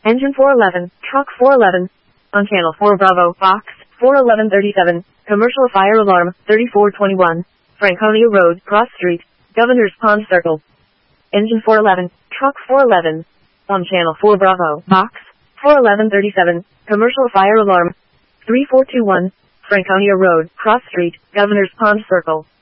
Engine 411, truck 411, on channel 4 Bravo, box 41137, commercial fire alarm 3421, Franconia Road, Cross Street, Governor's Pond Circle. Engine 411, truck 411, on channel 4 Bravo, box 41137, commercial fire alarm 3421, Franconia Road, Cross Street, Governor's Pond Circle.